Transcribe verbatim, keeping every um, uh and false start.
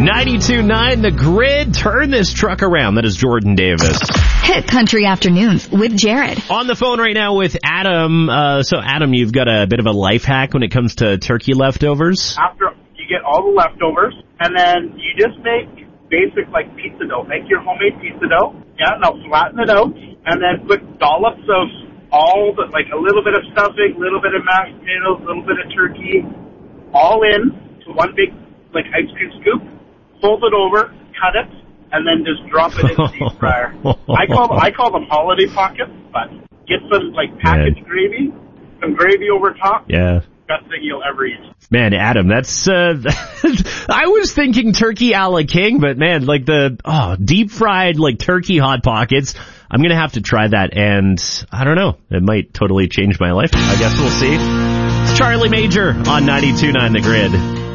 ninety-two point nine The Grid. Turn this truck around. That is Jordan Davis. Hit Country Afternoons with Jared. On the phone right now with Adam. Uh, so, Adam, you've got a bit of a life hack when it comes to turkey leftovers. After you get all the leftovers, and then you just make basic, like, pizza dough. Make your homemade pizza dough. Yeah, now flatten it out, and then put dollops of all the, like, a little bit of stuffing, a little bit of mashed potatoes, a little bit of turkey, all in to one big, like, ice cream scoop. Fold it over, cut it, and then just drop it in the deep fryer. I call I call them holiday pockets, but get some, like, packaged Man. gravy, some gravy over top. Yeah. Best thing you'll ever eat. Man, Adam, that's, uh, I was thinking turkey a la king, but man, like the, oh, deep fried, like, turkey Hot Pockets. I'm gonna have to try that, and I don't know, it might totally change my life. I guess we'll see. It's Charlie Major on ninety-two point nine The Grid.